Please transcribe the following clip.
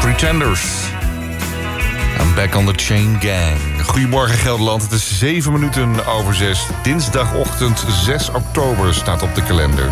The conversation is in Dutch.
Pretenders. I'm back on the chain gang. Goedemorgen Gelderland, het is 7 minuten over 6. Dinsdagochtend 6 oktober staat op de kalender.